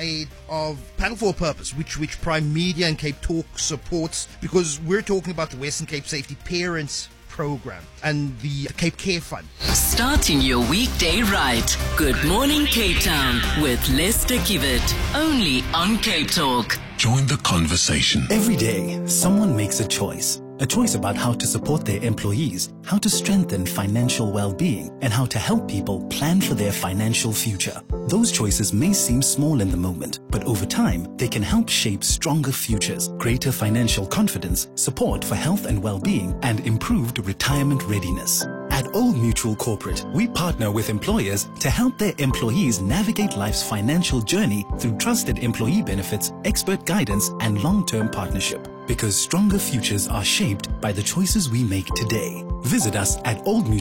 aid of Panel for a Purpose, which Prime Media and Cape Talk supports, because we're talking about the Western Cape Safety Parents Program and the Cape Care Fund. Starting your weekday right. Good morning, Cape Town, with Lester Kivet, only on Cape Talk. Join the conversation. Every day, someone makes a choice. A choice about how to support their employees, how to strengthen financial well-being, and how to help people plan for their financial future. Those choices may seem small in the moment, but over time, they can help shape stronger futures, greater financial confidence, support for health and well-being, and improved retirement readiness. At Old Mutual Corporate, we partner with employers to help their employees navigate life's financial journey through trusted employee benefits, expert guidance, and long-term partnership. Because stronger futures are shaped by the choices we make today. Visit us at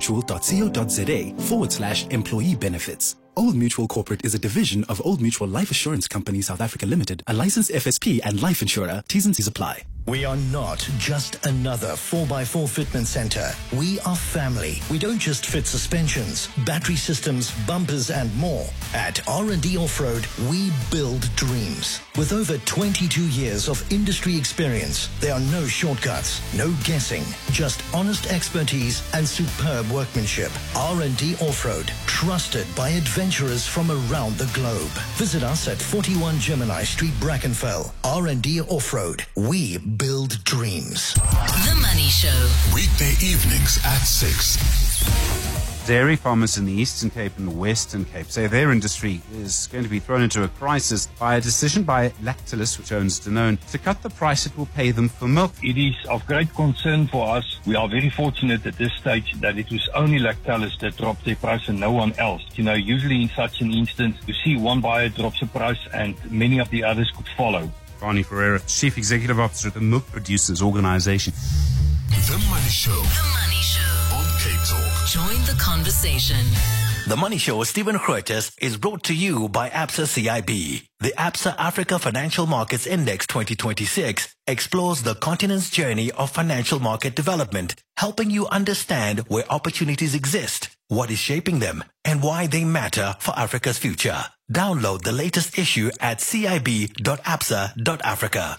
oldmutual.co.za/employee benefits. Old Mutual Corporate is a division of Old Mutual Life Assurance Company South Africa Limited, a licensed FSP and life insurer. T's and C's apply. We are not just another 4x4 fitment center. We are family. We don't just fit suspensions, battery systems, bumpers, and more. At R&D Off-Road, we build dreams. With over 22 years of industry experience, there are no shortcuts, no guessing, just honest expertise and superb workmanship. R&D Off-Road, trusted by adventurers from around the globe. Visit us at 41 Gemini Street, Brackenfell. R&D Off-Road, we build dreams. The Money Show. Weekday evenings at 6. Dairy farmers in the Eastern Cape and the Western Cape say their industry is going to be thrown into a crisis by a decision by Lactalis, which owns Danone, to cut the price it will pay them for milk. It is of great concern for us. We are very fortunate at this stage that it was only Lactalis that dropped their price and no one else. You know, usually in such an instance, you see one buyer drops a price and many of the others could follow. Barney Ferreira, Chief Executive Officer at the Milk Producers Organisation. The Money Show. The Money Show. On Cape Talk. Join the conversation. The Money Show with Stephen Grootes is brought to you by Absa CIB. The Absa Africa Financial Markets Index 2026 explores the continent's journey of financial market development, helping you understand where opportunities exist, what is shaping them, and why they matter for Africa's future. Download the latest issue at cib.absa.africa.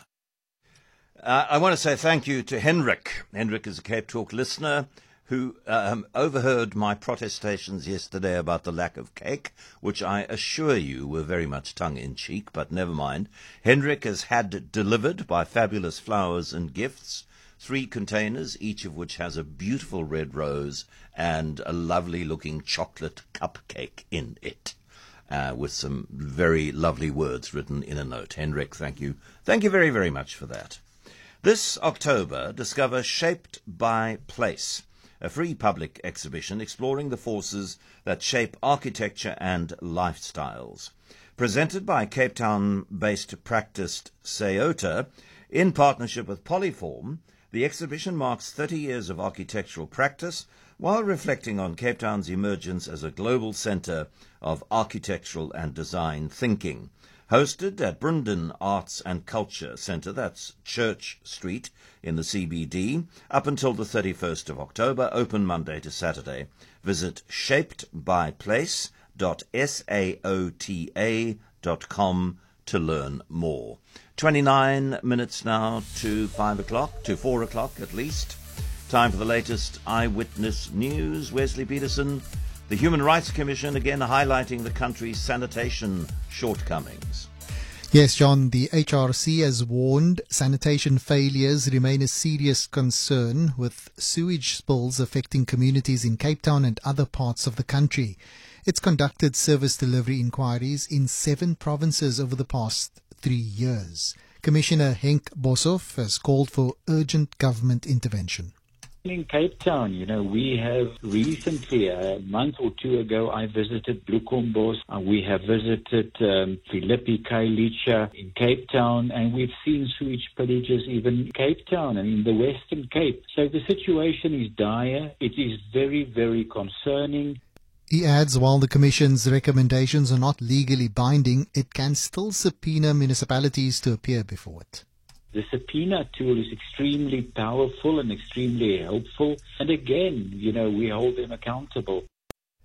I want to say thank you to Henrik. Henrik is a Cape Talk listener who overheard my protestations yesterday about the lack of cake, which I assure you were very much tongue-in-cheek, but never mind. Henrik has had delivered by Fabulous Flowers and Gifts 3 containers, each of which has a beautiful red rose and a lovely-looking chocolate cupcake in it, with some very lovely words written in a note. Henrik, thank you. Thank you very, very much for that. This October, discover Shaped by Place, a free public exhibition exploring the forces that shape architecture and lifestyles. Presented by Cape Town-based practice Sayota, in partnership with Polyform, the exhibition marks 30 years of architectural practice while reflecting on Cape Town's emergence as a global centre of architectural and design thinking. Hosted at Brundon Arts and Culture Centre, that's Church Street in the CBD, up until the 31st of October, open Monday to Saturday. Visit shapedbyplace.saota.com to learn more. 29 minutes now to 4 o'clock at least. Time for the latest eyewitness news. Wesley Peterson. The Human Rights Commission again highlighting the country's sanitation shortcomings. Yes, John, the HRC has warned sanitation failures remain a serious concern, with sewage spills affecting communities in Cape Town and other parts of the country. It's conducted service delivery inquiries in 7 provinces over the past 3 years. Commissioner Henk Boshoff has called for urgent government intervention. In Cape Town, we have recently, a month or 2 ago, I visited Bloemfontein. We have visited Philippi Khayelitsha in Cape Town, and we've seen sewage spillages even in Cape Town and in the Western Cape. So the situation is dire. It is very, very concerning. He adds, while the Commission's recommendations are not legally binding, it can still subpoena municipalities to appear before it. The subpoena tool is extremely powerful and extremely helpful. And again, we hold them accountable.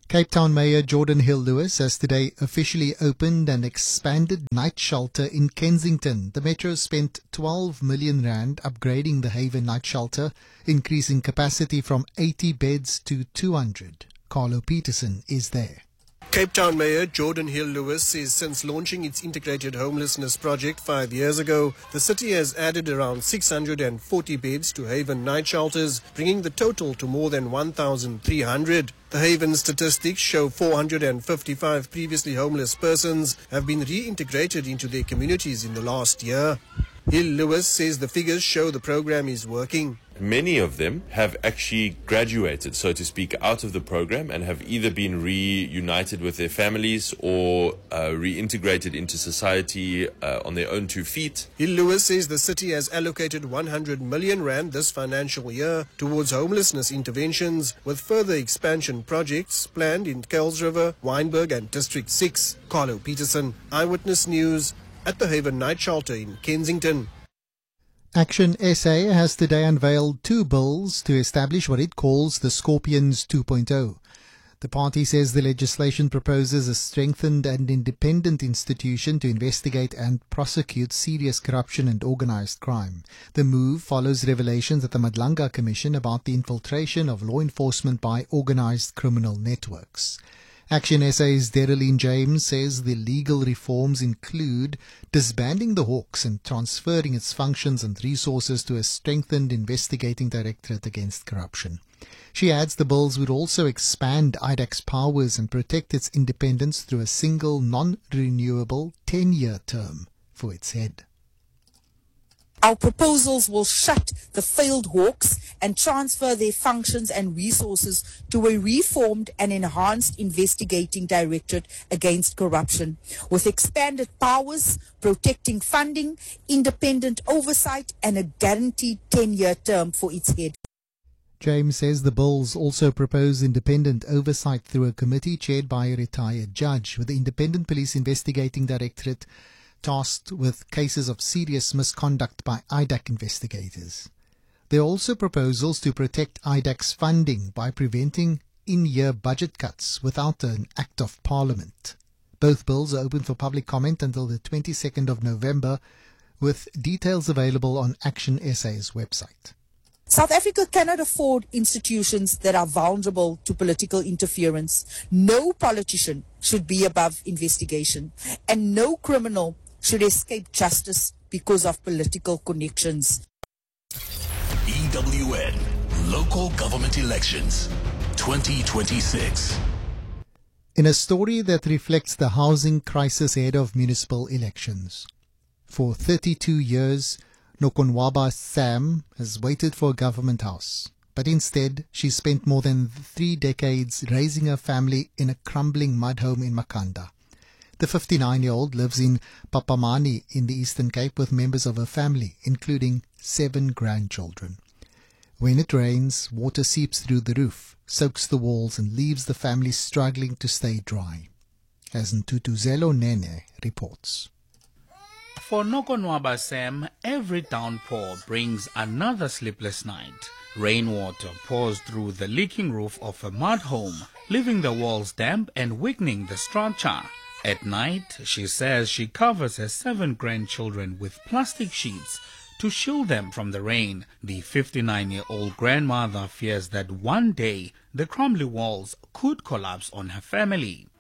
Cape Town Mayor Jordan Hill-Lewis has today officially opened an expanded night shelter in Kensington. The Metro spent 12 million rand upgrading the Haven night shelter, increasing capacity from 80 beds to 200. Carlo Peterson is there. Cape Town Mayor Jordan Hill-Lewis says since launching its integrated homelessness project 5 years ago, the city has added around 640 beds to Haven night shelters, bringing the total to more than 1,300. The Haven statistics show 455 previously homeless persons have been reintegrated into their communities in the last year. Hill-Lewis says the figures show the program is working. Many of them have actually graduated, so to speak, out of the program and have either been reunited with their families or reintegrated into society on their own 2 feet. Hill-Lewis says the city has allocated 100 million rand this financial year towards homelessness interventions, with further expansion projects planned in Kells River, Wynberg and District 6. Carlo Peterson, Eyewitness News, at the Haven Night Shelter in Kensington. Action SA has today unveiled 2 bills to establish what it calls the Scorpions 2.0. The party says the legislation proposes a strengthened and independent institution to investigate and prosecute serious corruption and organized crime. The move follows revelations at the Madlanga Commission about the infiltration of law enforcement by organized criminal networks. Action SA's Dereline James says the legal reforms include disbanding the Hawks and transferring its functions and resources to a strengthened investigating directorate against corruption. She adds the bills would also expand IDAC's powers and protect its independence through a single non-renewable 10-year term for its head. Our proposals will shut the failed Hawks and transfer their functions and resources to a reformed and enhanced investigating directorate against corruption, with expanded powers, protecting funding, independent oversight, and a guaranteed 10-year term for its head. James says the bills also propose independent oversight through a committee chaired by a retired judge, with the Independent Police Investigating Directorate tasked with cases of serious misconduct by IDAC investigators. There are also proposals to protect IDAC's funding by preventing in-year budget cuts without an Act of Parliament. Both bills are open for public comment until the 22nd of November, with details available on Action SA's website. South Africa cannot afford institutions that are vulnerable to political interference. No politician should be above investigation, and no criminal should escape justice because of political connections. EWN Local Government Elections 2026. In a story that reflects the housing crisis ahead of municipal elections. For 32 years, Nokonwaba Sam has waited for a government house, but instead she spent more than 3 decades raising her family in a crumbling mud home in Makanda. The 59-year-old lives in Papamani in the Eastern Cape with members of her family, including 7 grandchildren. When it rains, water seeps through the roof, soaks the walls and leaves the family struggling to stay dry. As Ntutuzelo Nene reports. For Nokonwaba Sam, every downpour brings another sleepless night. Rainwater pours through the leaking roof of a mud home, leaving the walls damp and weakening the structure. At night, she says she covers her 7 grandchildren with plastic sheets to shield them from the rain. The 59-year-old grandmother fears that one day the crumbly walls could collapse on her family.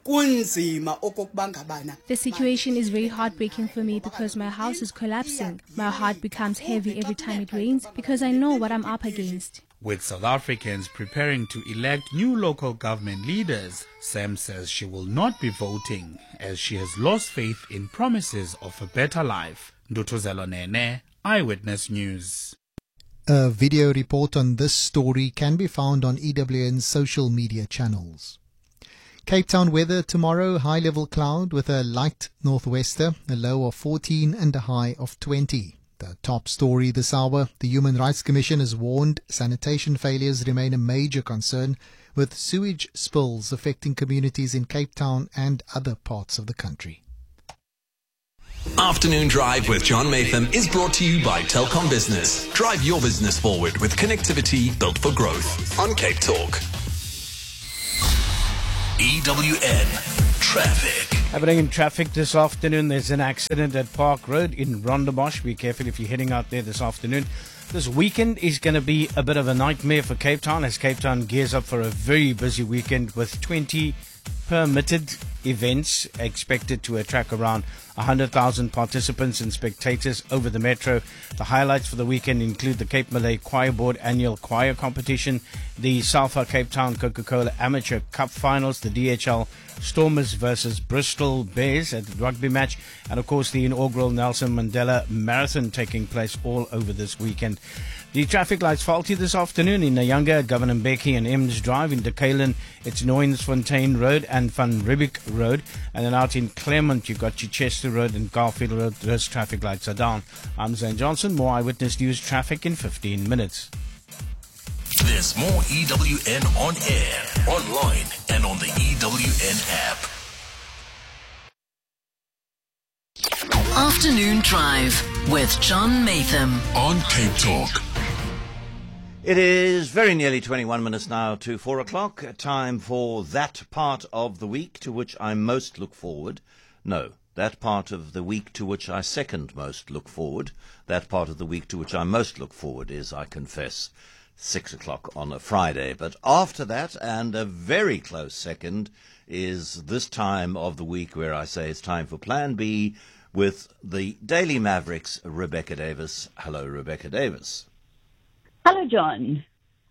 The situation is very heartbreaking for me because my house is collapsing. My heart becomes heavy every time it rains because I know what I'm up against. With South Africans preparing to elect new local government leaders, Sam says she will not be voting as she has lost faith in promises of a better life. Ntutuzelo Nene, Eyewitness News. A video report on this story can be found on EWN's social media channels. Cape Town weather tomorrow, high-level cloud with a light northwester, a low of 14 and a high of 20. The top story this hour, the Human Rights Commission has warned sanitation failures remain a major concern, with sewage spills affecting communities in Cape Town and other parts of the country. Afternoon Drive with John Matham is brought to you by Telkom Business. Drive your business forward with connectivity built for growth on Cape Talk. EWN Traffic. Happening in traffic this afternoon, there's an accident at Park Road in Rondebosch. Be careful if you're heading out there this afternoon. This weekend is going to be a bit of a nightmare for Cape Town as Cape Town gears up for a very busy weekend with 20 permitted events expected to attract around 100,000 participants and spectators over the metro. The highlights for the weekend include the Cape Malay Choir Board annual choir competition, the Salfa Cape Town Coca-Cola Amateur Cup finals, the DHL Stormers versus Bristol Bears at the rugby match, and of course the inaugural Nelson Mandela Marathon taking place all over this weekend. The traffic lights faulty this afternoon in Nyanga, Governor Mbeki and Ems Drive. In Dekalen, it's Noyensfontein Road and Van Riebeeck Road. And then out in Claremont, you've got Chichester Road and Garfield Road. Those traffic lights are down. I'm Zane Johnson. More Eyewitness News traffic in 15 minutes. There's more EWN on air, online, and on the EWN app. Afternoon Drive with John Matham on Cape Talk. It is very nearly 21 minutes now to 4 o'clock. Time for that part of the week to which I most look forward. No, that part of the week to which I second most look forward. That part of the week to which I most look forward is, I confess, 6 o'clock on a Friday. But after that, and a very close second, is this time of the week where I say it's time for Plan B with the Daily Mavericks, Rebecca Davis. Hello, Rebecca Davis. Hello, John.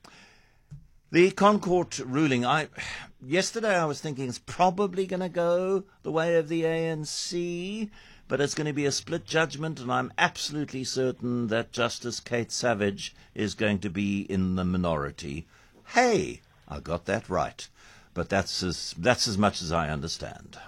The ConCourt ruling, yesterday I was thinking it's probably going to go the way of the ANC, but it's going to be a split judgment, and I'm absolutely certain that Justice Kate Savage is going to be in the minority. Hey, I got that right. But that's as much as I understand.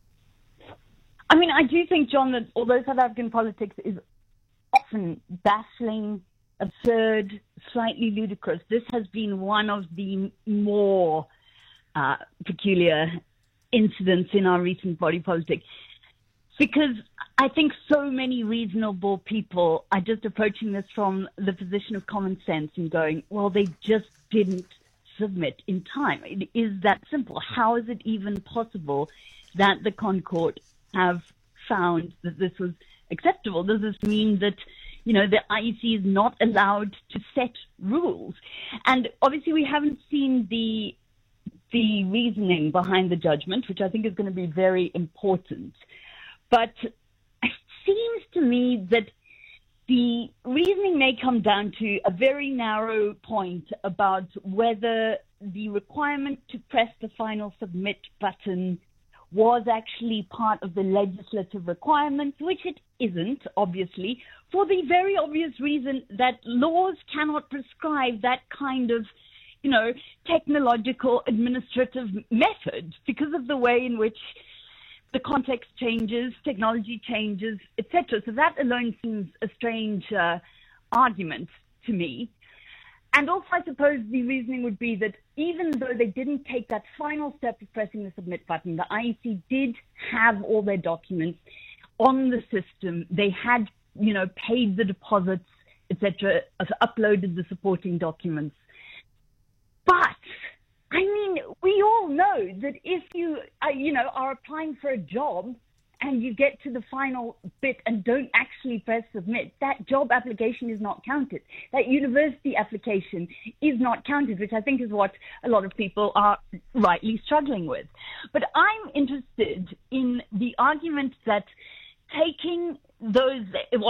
I mean, I do think, John, that although South African politics is often baffling, absurd, slightly ludicrous, this has been one of the more peculiar incidents in our recent body politic. Because I think so many reasonable people are just approaching this from the position of common sense and going, well, they just didn't submit in time. It is that simple. How is it even possible that the ConCourt have found that this was acceptable? Does this mean that, you know, the IEC is not allowed to set rules? And obviously we haven't seen the reasoning behind the judgment, which I think is going to be very important. But it seems to me that the reasoning may come down to a very narrow point about whether the requirement to press the final submit button was actually part of the legislative requirements, which it isn't, obviously, for the very obvious reason that laws cannot prescribe that kind of, you know, technological administrative method because of the way in which the context changes, technology changes, etc. So that alone seems a strange argument to me. And also, I suppose the reasoning would be that even though they didn't take that final step of pressing the submit button, the IEC did have all their documents on the system. They had, you know, paid the deposits, etc., uploaded the supporting documents. But I mean, we all know that if you, are applying for a job and you get to the final bit and don't actually press submit, that job application is not counted. That university application is not counted, which I think is what a lot of people are rightly struggling with. But I'm interested in the argument that taking those,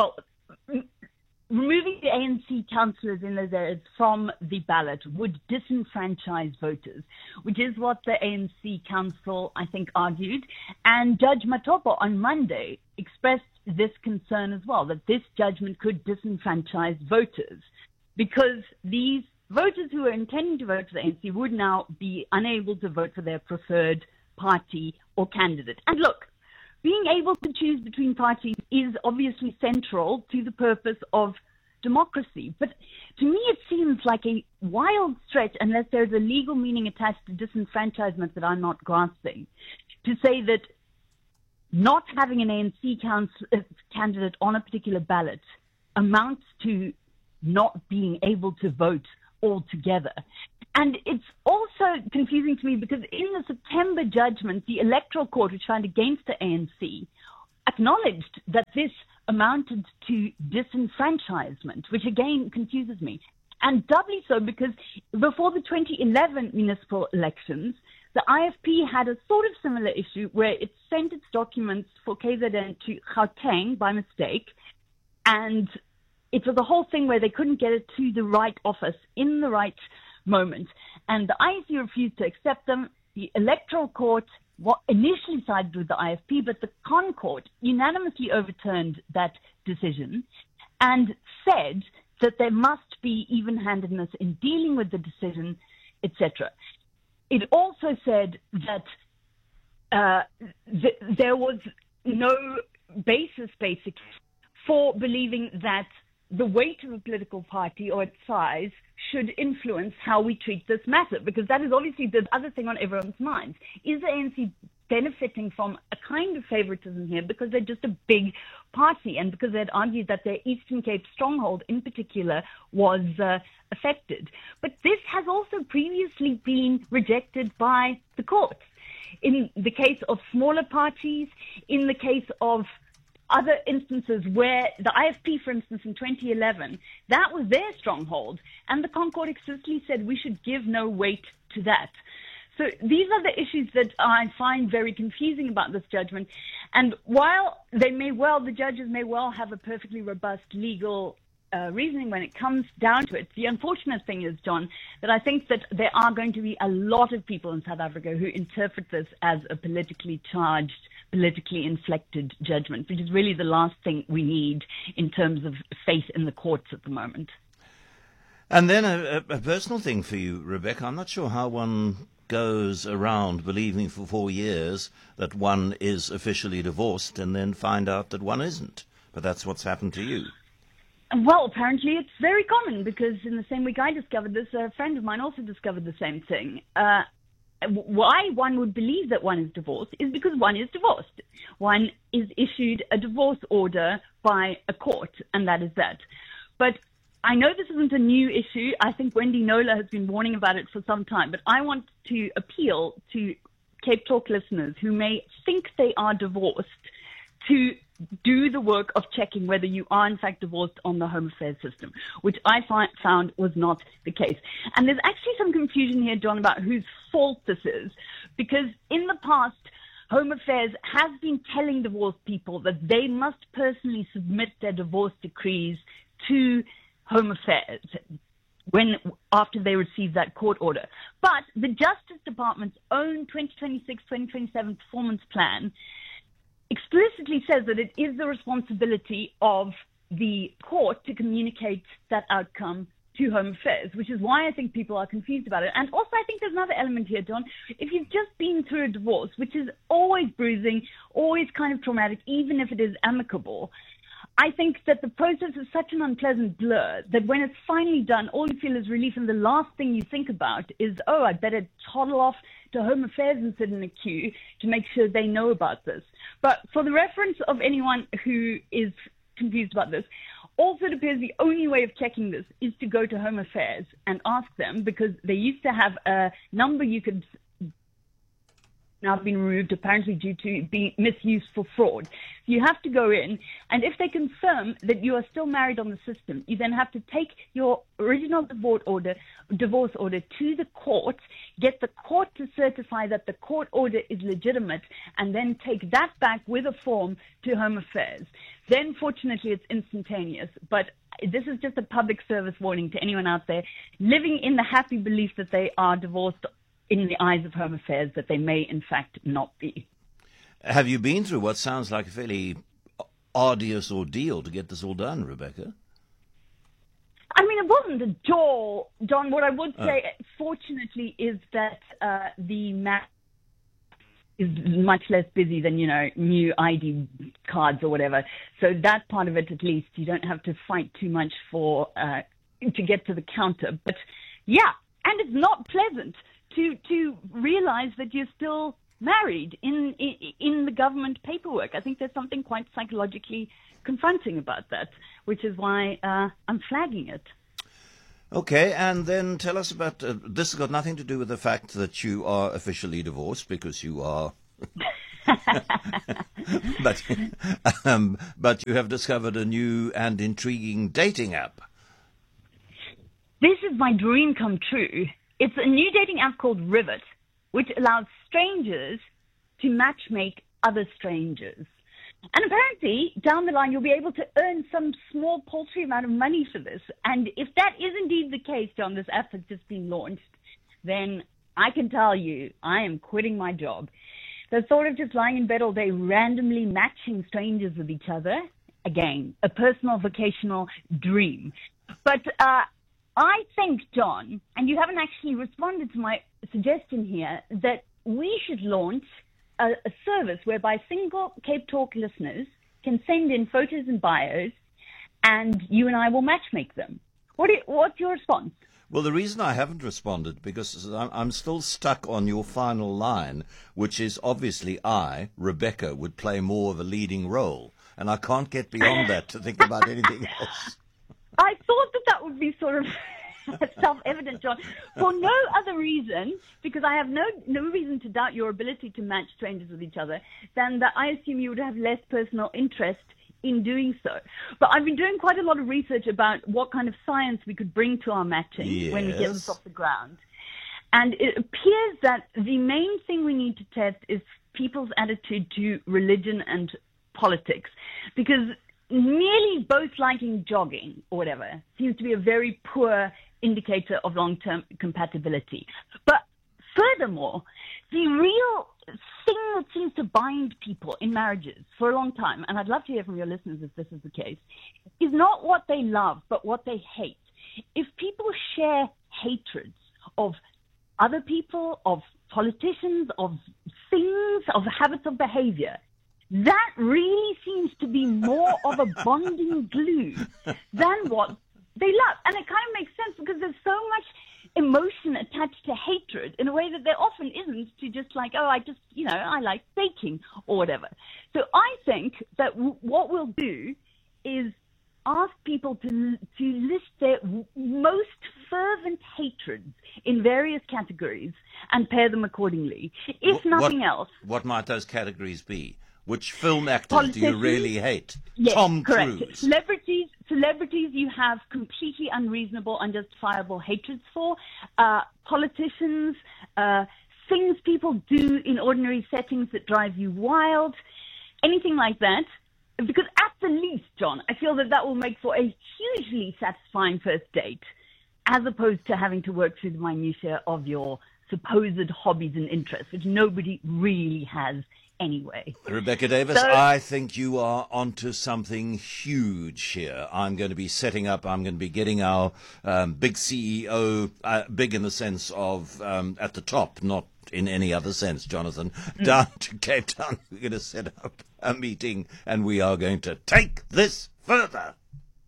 removing the ANC councillors in those areas from the ballot would disenfranchise voters, which is what the ANC council, I think, argued. And Judge Matopo on Monday expressed this concern as well, that this judgment could disenfranchise voters because these voters who are intending to vote for the ANC would now be unable to vote for their preferred party or candidate. And look, being able to choose between parties is obviously central to the purpose of democracy. But to me, it seems like a wild stretch, unless there's a legal meaning attached to disenfranchisement that I'm not grasping, to say that not having an ANC candidate on a particular ballot amounts to not being able to vote altogether. And it's also confusing to me because in the September judgment, the Electoral Court, which found against the ANC, acknowledged that this amounted to disenfranchisement, which again confuses me. And doubly so because before the 2011 municipal elections, the IFP had a sort of similar issue where it sent its documents for KZN to Gauteng by mistake, and it was a whole thing where they couldn't get it to the right office in the right moment. And the IEC refused to accept them. The Electoral Court initially sided with the IFP, but the Con Court unanimously overturned that decision and said that there must be even-handedness in dealing with the decision, etc. It also said that there was no basis, basically, for believing that the weight of a political party or its size should influence how we treat this matter, because that is obviously the other thing on everyone's minds. Is the ANC benefiting from a kind of favoritism here because they're just a big party and because they'd argued that their Eastern Cape stronghold in particular was affected? But this has also previously been rejected by the courts. In the case of smaller parties, in the case of other instances where the IFP, for instance, in 2011, that was their stronghold, and the Concord explicitly said we should give no weight to that. So these are the issues that I find very confusing about this judgment. And while the judges may well have a perfectly robust legal reasoning when it comes down to it, the unfortunate thing is, John, that I think that there are going to be a lot of people in South Africa who interpret this as a politically charged, politically inflected judgment, which is really the last thing we need in terms of faith in the courts at the moment. And then a personal thing for you, Rebecca. I'm not sure how one goes around believing for 4 years that one is officially divorced and then find out that one isn't. But that's what's happened to you. Well, apparently it's very common, because in the same week I discovered this, a friend of mine also discovered the same thing. Why one would believe that one is divorced is because one is divorced. One is issued a divorce order by a court, and that is that. But I know this isn't a new issue. I think Wendy Knowler has been warning about it for some time, but I want to appeal to Cape Talk listeners who may think they are divorced to do the work of checking whether you are in fact divorced on the Home Affairs system, which I found was not the case. And there's actually some confusion here, John, about whose fault this is, because in the past, Home Affairs has been telling divorced people that they must personally submit their divorce decrees to Home Affairs after they receive that court order. But the Justice Department's own 2026-2027 performance plan explicitly says that it is the responsibility of the court to communicate that outcome to Home Affairs, which is why I think people are confused about it. And also I think there's another element here, John. If you've just been through a divorce, which is always bruising, always kind of traumatic, even if it is amicable, I think that the process is such an unpleasant blur that when it's finally done, all you feel is relief, and the last thing you think about is, oh, I better toddle off to Home Affairs and sit in a queue to make sure they know about this. But for the reference of anyone who is confused about this, also it appears the only way of checking this is to go to Home Affairs and ask them, because they used to have a number you could now been removed apparently due to being misused for fraud. You have to go in, and if they confirm that you are still married on the system, you then have to take your original divorce order to the court, get the court to certify that the court order is legitimate, and then take that back with a form to Home Affairs. Then, fortunately, it's instantaneous, but this is just a public service warning to anyone out there living in the happy belief that they are divorced in the eyes of Home Affairs, that they may in fact not be. Have you been through what sounds like a fairly arduous ordeal to get this all done, Rebecca? I mean, it wasn't a jaw, John. What I would say, fortunately, is that the map is much less busy than, new ID cards or whatever. So that part of it, at least, you don't have to fight too much to get to the counter. But yeah, and it's not pleasant to realize that you're still married in the government paperwork. I think there's something quite psychologically confronting about that, which is why I'm flagging it. Okay, and then tell us about, this has got nothing to do with the fact that you are officially divorced, because you are, but you have discovered a new and intriguing dating app. This is my dream come true. It's a new dating app called Rivet, which allows strangers to matchmake other strangers. And apparently, down the line, you'll be able to earn some small paltry amount of money for this. And if that is indeed the case, John, this app has just been launched, then I can tell you I am quitting my job. The thought of just lying in bed all day randomly matching strangers with each other, again, a personal vocational dream. But I think, John, and you haven't actually responded to my suggestion here, that we should launch a service whereby single Cape Talk listeners can send in photos and bios, and you and I will matchmake them. What's your response? Well, the reason I haven't responded, because I'm still stuck on your final line, which is obviously I, Rebecca, would play more of a leading role, and I can't get beyond that to think about anything else. I thought that would be sort of self-evident, John, for no other reason, because I have no reason to doubt your ability to match strangers with each other, than that I assume you would have less personal interest in doing so. But I've been doing quite a lot of research about what kind of science we could bring to our matching when we get this off the ground. And it appears that the main thing we need to test is people's attitude to religion and politics, because merely both liking jogging or whatever seems to be a very poor indicator of long-term compatibility. But furthermore, the real thing that seems to bind people in marriages for a long time, and I'd love to hear from your listeners if this is the case, is not what they love, but what they hate. If people share hatreds of other people, of politicians, of things, of habits of behavior, that really seems to be more of a bonding glue than what they love. And it kind of makes sense, because there's so much emotion attached to hatred in a way that there often isn't to just like, oh, I like baking or whatever. So I think that what we'll do is ask people to list their most fervent hatreds in various categories and pair them accordingly. If nothing else. What might those categories be? Which film actors do you really hate? Yes, Tom correct. Cruise. Celebrities you have completely unreasonable, unjustifiable hatreds for. Politicians, things people do in ordinary settings that drive you wild. Anything like that. Because at the least, John, I feel that will make for a hugely satisfying first date, as opposed to having to work through the minutiae of your supposed hobbies and interests, which nobody really has anyway. Rebecca Davis, I think you are onto something huge here. I'm going to be getting our big CEO, big in the sense of at the top, not in any other sense, Jonathan, down to Cape Town. We're going to set up a meeting and we are going to take this further.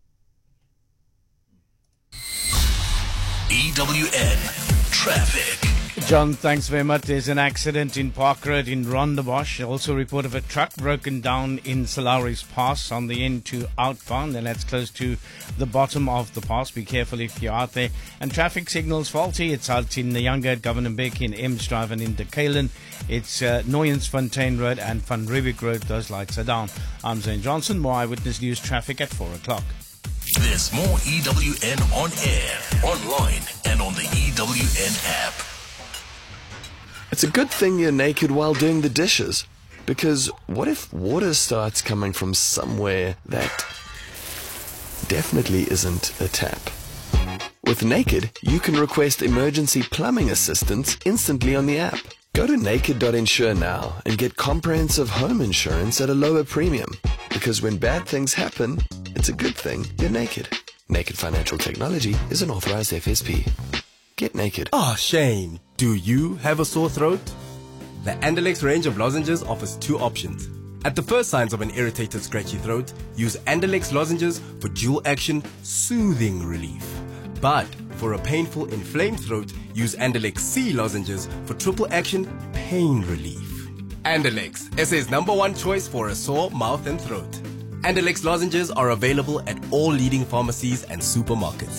EWN Traffic. John, thanks very much. There's an accident in Park Road in Rondebosch. Also a report of a truck broken down in Salaris Pass on the N2 outbound, and that's close to the bottom of the pass. Be careful if you're out there. And traffic signals faulty. It's out in the Younger at Governor Beck, in Ems Drive and in Dekalen. It's Nooyensfontein Road and Van Riebeek Road. Those lights are down. I'm Zane Johnson. More Eyewitness News traffic at 4 o'clock. There's more EWN on air, online, and on the EWN app. It's a good thing you're naked while doing the dishes, because what if water starts coming from somewhere that definitely isn't a tap? With Naked, you can request emergency plumbing assistance instantly on the app. Go to naked.insure now and get comprehensive home insurance at a lower premium, because when bad things happen, it's a good thing you're naked. Naked Financial Technology is an authorized FSP. Get naked. Oh, Shane, do you have a sore throat? The Andalex range of lozenges offers two options. At the first signs of an irritated, scratchy throat, use Andalex lozenges for dual action, soothing relief. But for a painful, inflamed throat, use Andalex C lozenges for triple action, pain relief. Andalex, SA's #1 choice for a sore mouth and throat. Andalex lozenges are available at all leading pharmacies and supermarkets.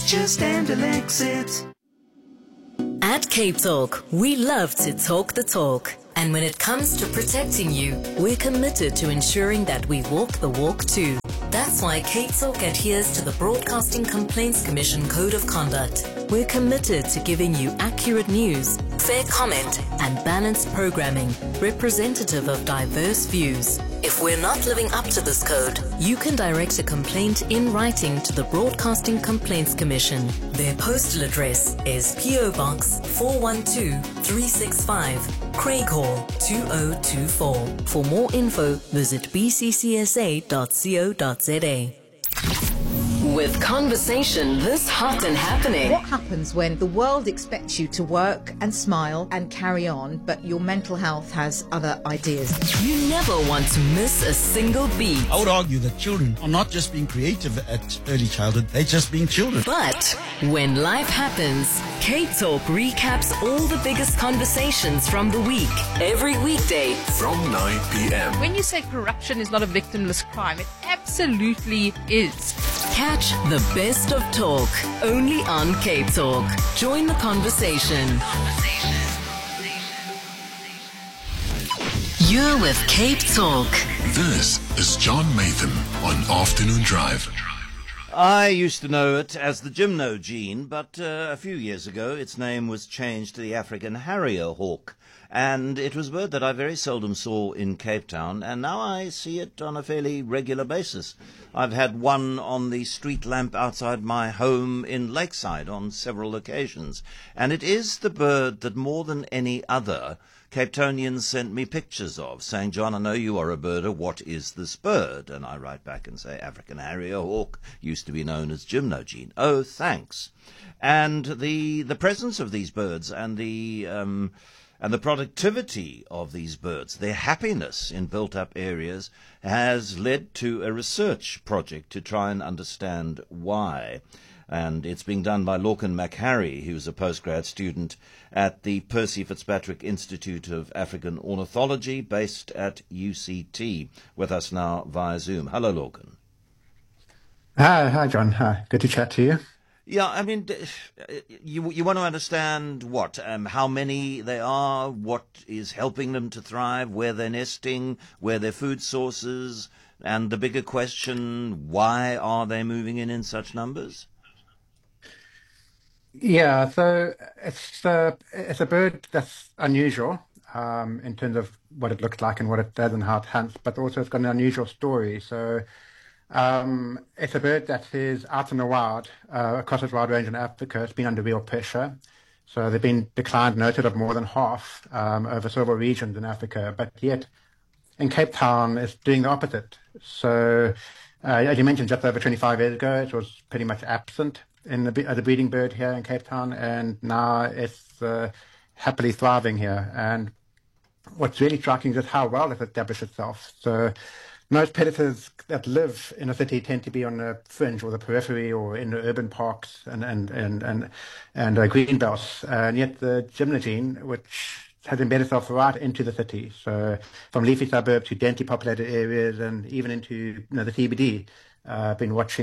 Just Andalex it. At Cape Talk, we love to talk the talk. And when it comes to protecting you, we're committed to ensuring that we walk the walk too. That's why Cape Talk adheres to the Broadcasting Complaints Commission Code of Conduct. We're committed to giving you accurate news, fair comment, and balanced programming, representative of diverse views. If we're not living up to this code, you can direct a complaint in writing to the Broadcasting Complaints Commission. Their postal address is PO Box 412365, Craig Hall 2024. For more info, visit bccsa.co.za. With conversation this hot and happening. What happens when the world expects you to work and smile and carry on, but your mental health has other ideas? You never want to miss a single beat. I would argue that children are not just being creative at early childhood, they're just being children. But when life happens, Cape Talk recaps all the biggest conversations from the week, every weekday from 9 p.m. When you say corruption is not a victimless crime, it absolutely is. Catch the best of talk, only on Cape Talk. Join the conversation. You're with Cape Talk. This is John Maytham on Afternoon Drive. I used to know it as the gymnogene, but a few years ago its name was changed to the African harrier hawk. And it was a bird that I very seldom saw in Cape Town, and now I see it on a fairly regular basis. I've had one on the street lamp outside my home in Lakeside on several occasions. And it is the bird that more than any other Cape Townians sent me pictures of, saying, John, I know you are a birder, what is this bird? And I write back and say, African harrier hawk, used to be known as gymnogene. Oh, thanks. And the presence of these birds and the productivity of these birds, their happiness in built-up areas, has led to a research project to try and understand why. And it's being done by Lorcan McHarry, who's a postgrad student at the Percy Fitzpatrick Institute of African Ornithology, based at UCT, with us now via Zoom. Hello, Lorcan. Hi, John. Hi. Good to chat to you. Yeah, I mean, you want to understand what, how many they are, what is helping them to thrive, where they're nesting, where their food sources, and the bigger question, why are they moving in such numbers? Yeah, so it's a bird that's unusual in terms of what it looks like and what it does and how it hunts, but also it's got an unusual story. So it's a bird that is out in the wild, across its wild range in Africa. It's been under real pressure. So there've been declines noted of more than half over several regions in Africa, but yet in Cape Town it's doing the opposite. So as you mentioned, just over 25 years ago, it was pretty much absent as a breeding bird here in Cape Town, and now it's happily thriving here. And what's really striking is how well it's established itself. So most predators that live in a city tend to be on the fringe or the periphery or in the urban parks and green belts, and yet the gymnogene, which has embedded itself right into the city, so from leafy suburbs to densely populated areas and even into the CBD. I've been watching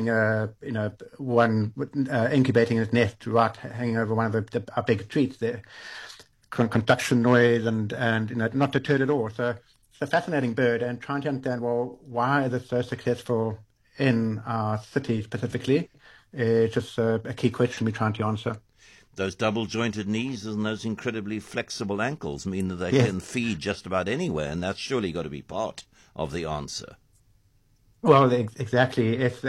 one incubating in its nest right hanging over one of our big streets there. Construction noise and not deterred at all. So it's a fascinating bird, and trying to understand, well, why is it so successful in our city specifically is just a key question we're trying to answer. Those double-jointed knees and those incredibly flexible ankles mean that they can feed just about anywhere, and that's surely got to be part of the answer. Well, exactly. If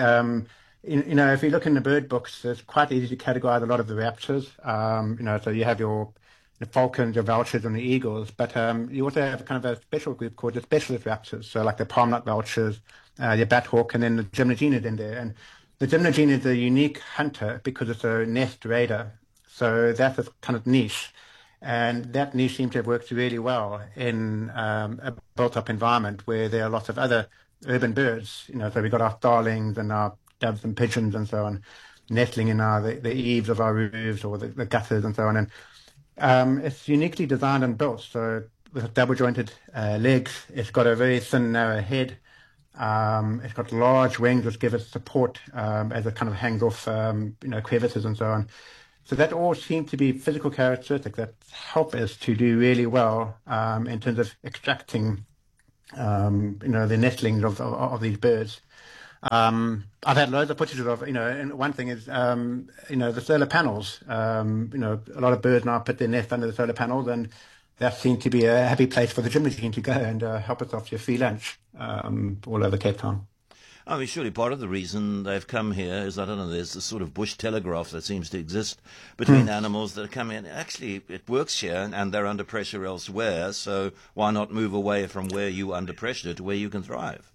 if you look in the bird books, it's quite easy to categorize a lot of the raptors. So you have the falcons, your vultures, and the eagles, but you also have kind of a special group called the specialist raptors. So like the palm-nut vultures, your bat hawk, and then the gymnogene is in there. And the gymnogene is a unique hunter because it's a nest raider. So that's a kind of niche. And that niche seems to have worked really well in a built-up environment where there are lots of other urban birds. So we've got our starlings and our doves and pigeons and so on, nestling in the eaves of our roofs or the gutters and so on. And it's uniquely designed and built. So with double-jointed legs, it's got a very thin, narrow head. It's got large wings which give it support as it kind of hangs off, crevices and so on. So that all seems to be physical characteristics that help us to do really well in terms of extracting, the nestlings of these birds. I've had loads of footage of, and one thing is, the solar panels. A lot of birds now put their nest under the solar panels, and that seems to be a happy place for the gym machine to go and help us off to a free lunch all over Cape Town. I mean, surely part of the reason they've come here is, I don't know, there's this sort of bush telegraph that seems to exist between animals that come in. Actually, it works here, and they're under pressure elsewhere, so why not move away from where you're under pressure to where you can thrive?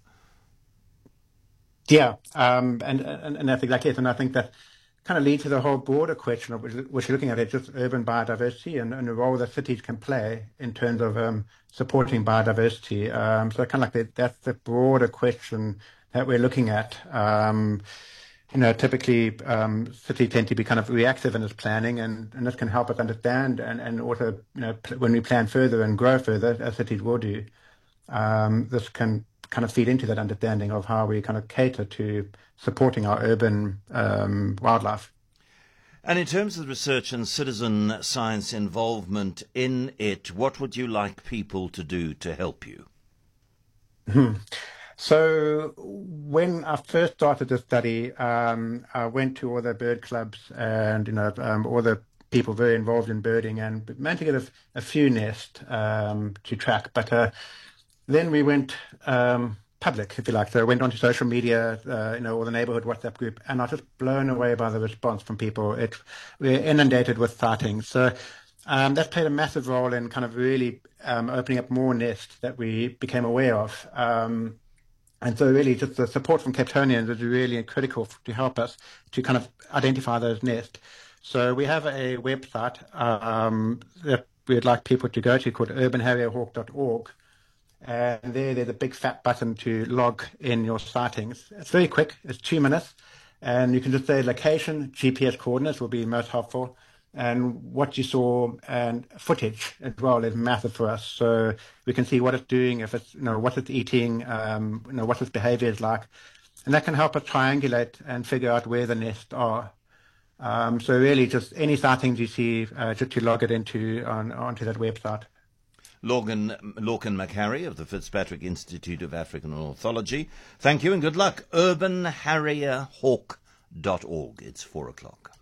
Yeah, and that's exactly it. And I think that kind of leads to the whole broader question of which you're looking at, just urban biodiversity and the role that cities can play in terms of supporting biodiversity. So kind of like that's the broader question that we're looking at. Typically cities tend to be kind of reactive in its planning, and this can help us understand and also, when we plan further and grow further, as cities will do, this can kind of feed into that understanding of how we kind of cater to supporting our urban wildlife. And in terms of research and citizen science involvement in it, what would you like people to do to help you? So when I first started this study, I went to all the bird clubs and, all the people very involved in birding, and managed to get a few nests to track. But then we went public, if you like. So I went onto social media, or the neighborhood WhatsApp group, and I was just blown away by the response from people. We're inundated with sightings. So that's played a massive role in kind of really opening up more nests that we became aware of. And so really just the support from Capetonians is really critical to help us to kind of identify those nests. So we have a website that we'd like people to go to called urbanharrierhawk.org. And there's a big fat button to log in your sightings. It's very quick. It's 2 minutes. And you can just say location, GPS coordinates will be most helpful. And what you saw and footage as well is massive for us. So we can see what it's doing, if it's, what it's eating, what its behavior is like. And that can help us triangulate and figure out where the nests are. So really just any sightings you see, just to log it onto that website. Lorcan McHarry of the Fitzpatrick Institute of African Ornithology. Thank you and good luck. urbanharrierhawk.org. It's 4:00.